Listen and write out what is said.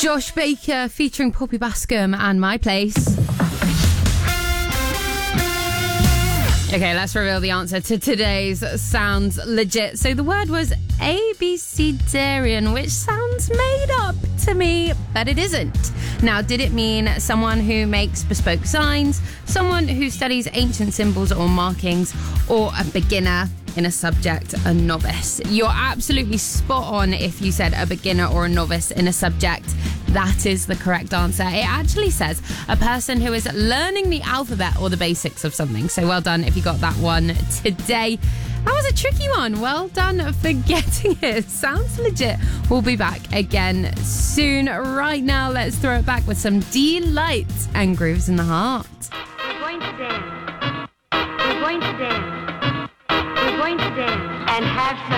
Josh Baker featuring Poppy Bascom and My Place. Okay, let's reveal the answer to today's Sounds Legit. So the word was abecedarian, which sounds made up to me, but it isn't. Now, did it mean someone who makes bespoke signs, someone who studies ancient symbols or markings, or a beginner in a subject, a novice? You're absolutely spot on if you said a beginner or a novice in a subject. That is the correct answer. It actually says a person who is learning the alphabet or the basics of something. So well done if you got that one today. That was a tricky one. Well done for getting it. Sounds Legit. We'll be back again soon. Right now, let's throw it back with some Delight and Grooves in the Heart. We're going to dance. We're going to dance. We're going to dance and have some